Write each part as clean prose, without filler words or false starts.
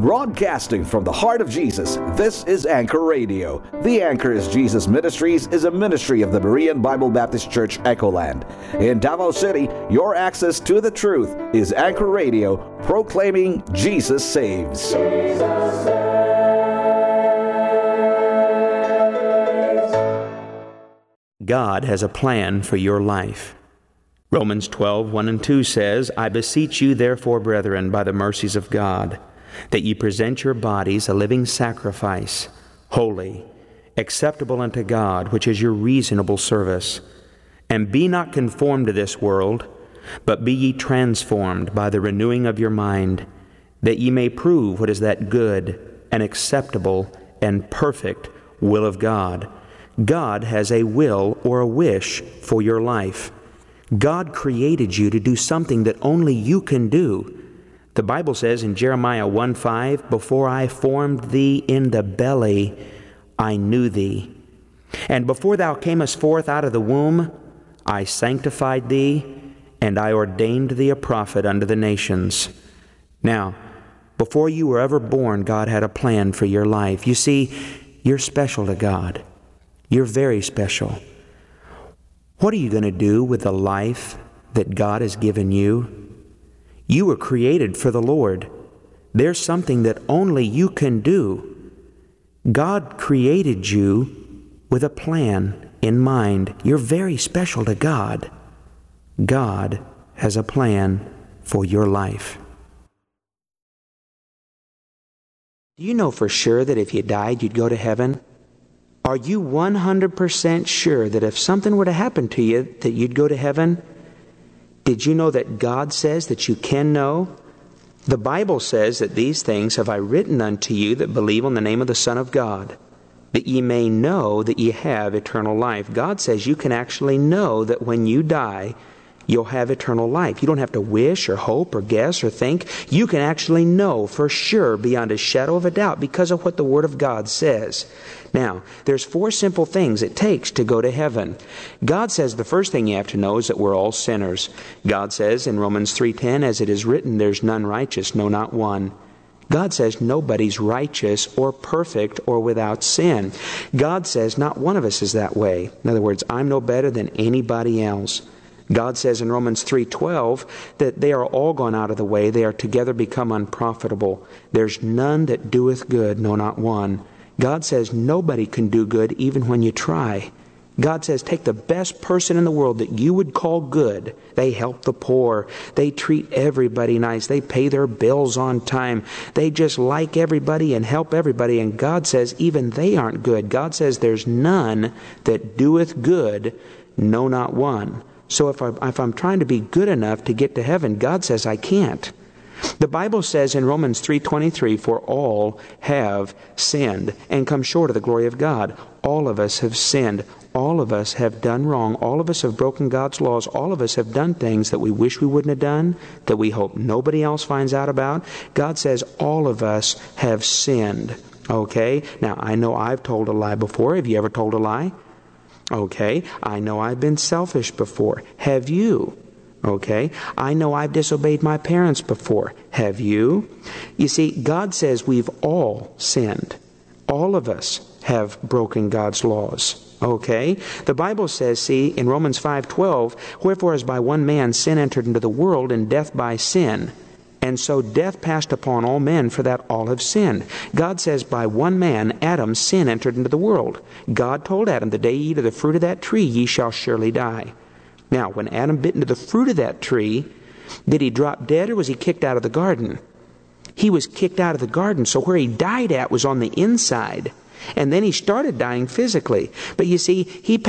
Broadcasting from the heart of Jesus, this is Anchor Radio. The Anchor is Jesus Ministries is a ministry of the Berean Bible Baptist Church, Echoland. In Davao City, your access to the truth is Anchor Radio, proclaiming Jesus saves. Jesus saves. God has a plan for your life. Romans 12:1 and 2 says, I beseech you therefore, brethren, by the mercies of God, that ye present your bodies a living sacrifice, holy, acceptable unto God, which is your reasonable service. And be not conformed to this world, but be ye transformed by the renewing of your mind, that ye may prove what is that good and acceptable and perfect will of God. God has a will or a wish for your life. God created you to do something that only you can do. The Bible says in Jeremiah 1:5, before I formed thee in the belly, I knew thee. And before thou camest forth out of the womb, I sanctified thee, and I ordained thee a prophet unto the nations. Now, before you were ever born, God had a plan for your life. You see, you're special to God. You're very special. What are you going to do with the life that God has given you? You were created for the Lord. There's something that only you can do. God created you with a plan in mind. You're very special to God. God has a plan for your life. Do you know for sure that if you died, you'd go to heaven? Are you 100% sure that if something were to happen to you, that you'd go to heaven? Did you know that God says that you can know? The Bible says that these things have I written unto you that believe on the name of the Son of God, that ye may know that ye have eternal life. God says you can actually know that when you die, you'll have eternal life. You don't have to wish or hope or guess or think. You can actually know for sure beyond a shadow of a doubt because of what the Word of God says. Now, there's 4 simple things it takes to go to heaven. God says the first thing you have to know is that we're all sinners. God says in Romans 3:10, as it is written, there's none righteous, no, not one. God says nobody's righteous or perfect or without sin. God says not one of us is that way. In other words, I'm no better than anybody else. God says in Romans 3:12 that they are all gone out of the way. They are together become unprofitable. There's none that doeth good, no, not one. God says nobody can do good even when you try. God says take the best person in the world that you would call good. They help the poor. They treat everybody nice. They pay their bills on time. They just like everybody and help everybody. And God says even they aren't good. God says there's none that doeth good, no, not one. So if I'm trying to be good enough to get to heaven, God says I can't. The Bible says in Romans 3:23, for all have sinned and come short of the glory of God. All of us have sinned. All of us have done wrong. All of us have broken God's laws. All of us have done things that we wish we wouldn't have done, that we hope nobody else finds out about. God says all of us have sinned. Okay? Now, I know I've told a lie before. Have you ever told a lie? Okay, I know I've been selfish before. Have you? Okay, I know I've disobeyed my parents before. Have you? You see, God says we've all sinned. All of us have broken God's laws. Okay? The Bible says, see, in Romans 5:12, wherefore as by one man sin entered into the world, and death by sin. And so death passed upon all men, for that all have sinned. God says by one man, Adam, sin entered into the world. God told Adam, the day ye eat of the fruit of that tree, ye shall surely die. Now, when Adam bit into the fruit of that tree, did he drop dead or was he kicked out of the garden? He was kicked out of the garden, so where he died at was on the inside. And then he started dying physically. But you see,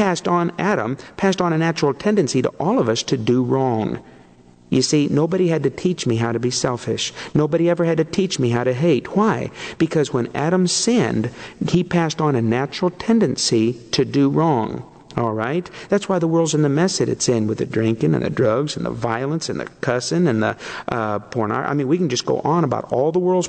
Adam passed on a natural tendency to all of us to do wrong. You see, nobody had to teach me how to be selfish. Nobody ever had to teach me how to hate. Why? Because when Adam sinned, he passed on a natural tendency to do wrong. All right? That's why the world's in the mess that it's in, with the drinking and the drugs and the violence and the cussing and the pornography. I mean, we can just go on about all the world's